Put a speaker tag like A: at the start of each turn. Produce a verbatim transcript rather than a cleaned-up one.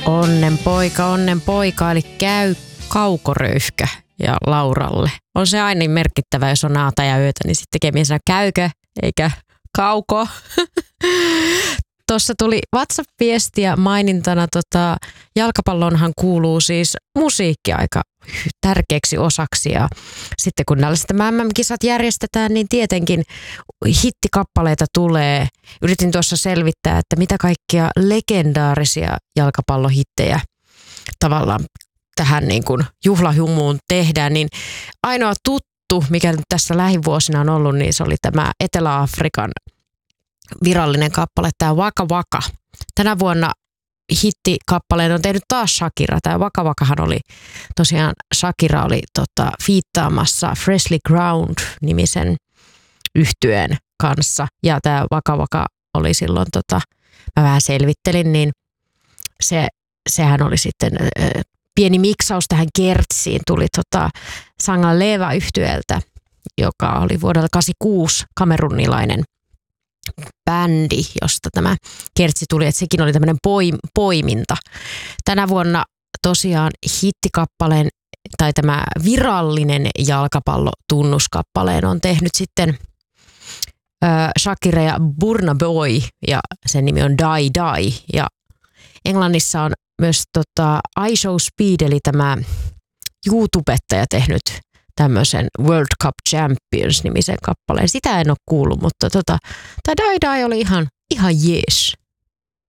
A: Onnen poika, onnen poika, eli käy kaukoröyhkä ja Lauralle. On se aina merkittävä, jos on aata ja yötä, niin sitten tekemisenä käykö, eikä kauko. Tuossa tuli WhatsApp-viestiä mainintana, tota, jalkapallonhan kuuluu siis musiikki aika tärkeäksi osaksi. Ja sitten kun tällaiset M M-kisat järjestetään, niin tietenkin hittikappaleita tulee. Yritin tuossa selvittää, että mitä kaikkia legendaarisia jalkapallohittejä tavallaan tähän niin kuin juhlahumuun tehdään. Niin ainoa tuttu, mikä nyt tässä lähivuosina on ollut, niin se oli tämä Etelä-Afrikan virallinen kappale, tämä Waka Waka. Tänä vuonna hittikappaleen on tehnyt taas Shakira. Tämä Waka Wakahan oli tosiaan, Shakira oli tota, fiittaamassa Freshly Ground-nimisen yhtyeen kanssa. Ja tämä Waka Waka oli silloin, tota, mä vähän selvittelin, niin se, sehän oli sitten äh, pieni miksaus tähän kertsiin. Tuli tota, Sanga Leva-yhtyeeltä, joka oli vuodelta kahdeksankymmentäkuusi kamerunilainen bändi, josta tämä kertsi tuli, että sekin oli tämmöinen poim, poiminta. Tänä vuonna tosiaan hittikappaleen tai tämä virallinen jalkapallotunnuskappaleen on tehnyt sitten äh, Shakira ja Burna Boy ja sen nimi on Die Die ja Englannissa on myös tota, I Show Speed eli tämä YouTubettaja tehnyt tämmöisen World Cup Champions-nimisen kappaleen. Sitä en ole kuullut, mutta tota, tämä Die Die oli ihan, ihan jees.